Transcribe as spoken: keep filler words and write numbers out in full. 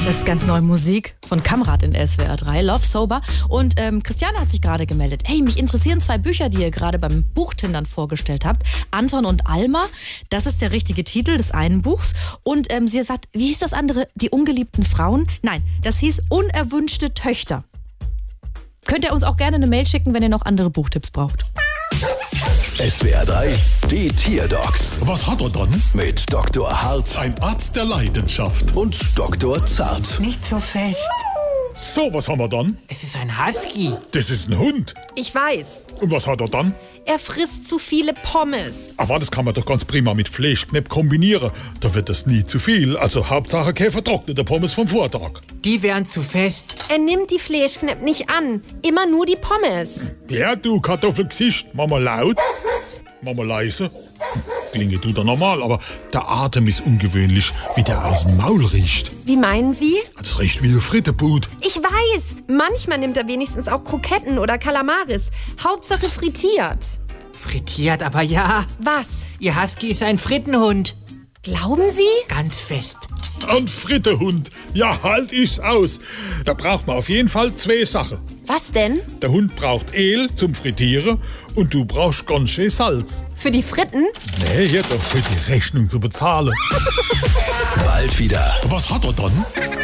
Das ist ganz neue Musik von Kamrat in S W R drei, Love Sober. Und ähm, Christiane hat sich gerade gemeldet. Hey, mich interessieren zwei Bücher, die ihr gerade beim Buchtindern vorgestellt habt. Anton und Alma, das ist der richtige Titel des einen Buchs. Und ähm, sie sagt, wie hieß das andere? Die ungeliebten Frauen? Nein, das hieß Unerwünschte Töchter. Könnt ihr uns auch gerne eine Mail schicken, wenn ihr noch andere Buchtipps braucht. S W R drei, die Tierdocs Was hat er dann? mit Doktor Hart Ein Arzt der Leidenschaft. und Doktor Zart. Nicht so fest. So, was haben wir dann? Es ist ein Husky. Das ist ein Hund. Ich weiß. Und was hat er dann? Er frisst zu viele Pommes. Aber das kann man doch ganz prima mit Fleischknepp kombinieren. Da wird das nie zu viel. Also Hauptsache keine vertrocknete Pommes vom Vortag. Die wären zu fest. Er nimmt die Fleischknepp nicht an. Immer nur die Pommes. Ja, du Kartoffelgesicht. Mach mal laut. Mach mal leise. Klinge tut er normal, aber der Atem ist ungewöhnlich, wie der aus dem Maul riecht. Wie meinen Sie? Das riecht wie ein Frittebut. Ich weiß. Manchmal nimmt er wenigstens auch Kroketten oder Kalamaris. Hauptsache frittiert. Frittiert, aber ja. Was? Ihr Husky ist ein Frittenhund. Glauben Sie? Ganz fest. Ein Frittehund. Ja, halt ich's aus. Da braucht man auf jeden Fall zwei Sachen. Was denn? Der Hund braucht Öl zum Frittieren und du brauchst ganz schön Salz. Für die Fritten? Nee, hier doch für die Rechnung zu bezahlen. Bald wieder. Was hat er dann?